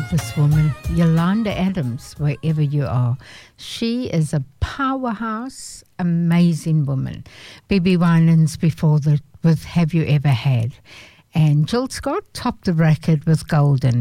love this woman, Yolanda Adams, wherever you are. She is a powerhouse, amazing woman. B.B. Winans before with Have You Ever Had? And Jill Scott topped the record with Golden.